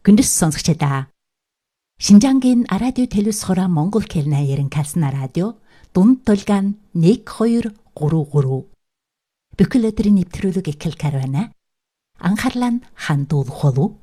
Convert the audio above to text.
Күндс сонсогчдаа. Шинжангийн радио телевизхора Монгол хэлний ярин калсна радио дунд толгаан 1 2 3 3. Бүхэл өдрийн нэвтрүүлэг эхэл карвана. Анхаарлаа хандуулах болов.